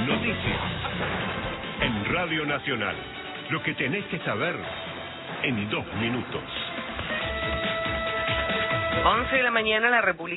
Noticias. En Radio Nacional. Lo que tenés que saber en 2 minutos. 11 de la mañana, la República.